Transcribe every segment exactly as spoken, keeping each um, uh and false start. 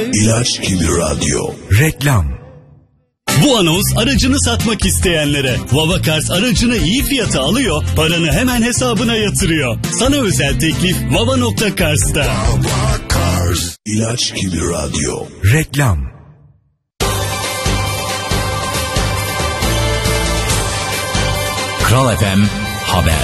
İlaç gibi radyo. Reklam. Bu anons aracını satmak isteyenlere. Vavakars aracını iyi fiyata alıyor, paranı hemen hesabına yatırıyor. Sana özel teklif vava nokta cars'ta. Vavakars. İlaç gibi radyo. Reklam. Kral F M Haber.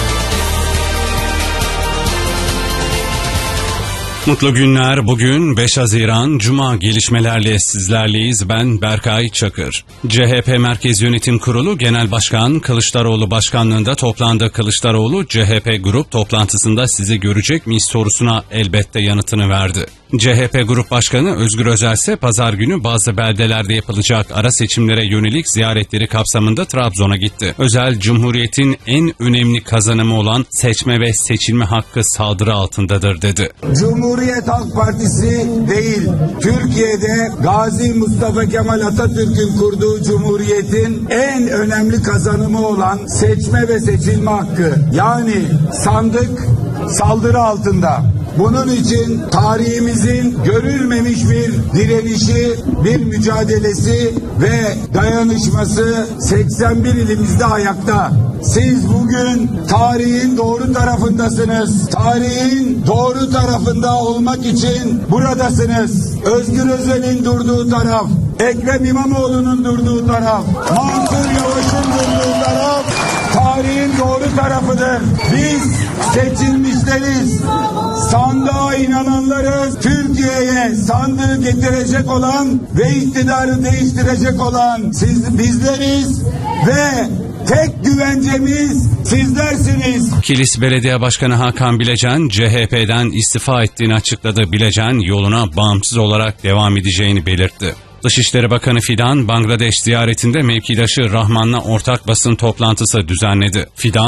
Mutlu günler. Bugün beş Haziran Cuma, gelişmelerle sizlerleyiz. Ben Berkay Çakır. C H P Merkez Yönetim Kurulu Genel Başkan Kılıçdaroğlu başkanlığında toplandı. Kılıçdaroğlu C H P grup toplantısında sizi görecek miyiz sorusuna elbette yanıtını verdi. C H P Grup Başkanı Özgür Özel ise pazar günü bazı beldelerde yapılacak ara seçimlere yönelik ziyaretleri kapsamında Trabzon'a gitti. Özel, Cumhuriyet'in en önemli kazanımı olan seçme ve seçilme hakkı saldırı altındadır dedi. Cumhuriyet Halk Partisi değil, Türkiye'de Gazi Mustafa Kemal Atatürk'ün kurduğu Cumhuriyet'in en önemli kazanımı olan seçme ve seçilme hakkı. Yani sandık saldırı altında. Bunun için tarihimizin görülmemiş bir direnişi, bir mücadelesi ve dayanışması seksen bir ilimizde ayakta. Siz bugün tarihin doğru tarafındasınız. Tarihin doğru tarafında olmak için buradasınız. Özgür Özel'in durduğu taraf, Ekrem İmamoğlu'nun durduğu taraf, Mansur Yavaş'ın durduğu taraf tarihin doğru tarafıdır. Biz seçilmişleriz. Sandığa inananlarız. Türkiye'ye sandığı getirecek olan ve iktidarı değiştirecek olan siz bizleriz ve tek güvencemiz sizlersiniz. Kilis Belediye Başkanı Hakan Bilecen C H P'den istifa ettiğini açıkladı. Bilecen yoluna bağımsız olarak devam edeceğini belirtti. Dışişleri Bakanı Fidan, Bangladeş ziyaretinde mevkidaşı Rahman'la ortak basın toplantısı düzenledi. Fidan,